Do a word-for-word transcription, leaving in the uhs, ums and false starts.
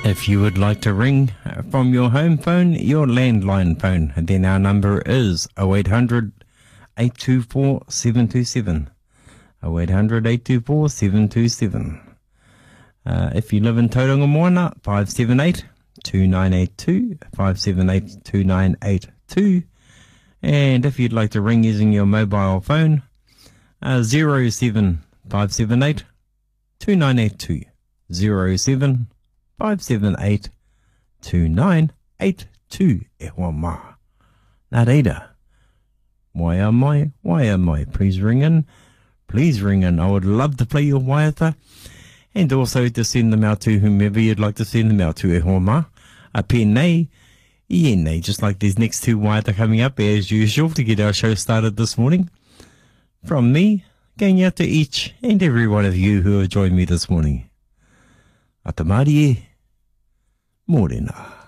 If you would like to ring from your home phone, your landline phone, then our number is oh eight hundred, eight two four, seven two seven. oh eight hundred, eight two four, seven two seven. Uh, if you live in Tauranga Moana, five seven eight, two nine eight two, five seven eight, two nine eight two. And if you'd like to ring using your mobile phone, uh, zero seven five seven eight, two nine eight two. zero seven five seven eight, two nine eight two. E hoa mā. Nā reira. Wai a mai, wai a mai. Please ring in. Please ring in. I would love to play your waiata. And also to send them out to whomever you'd like to send them out to. E hoa mā. A pēnei. I nei. Just like these next two waiata coming up as usual to get our show started this morning. From me, going out to each and every one of you who have joined me this morning. A te marie e. Morena.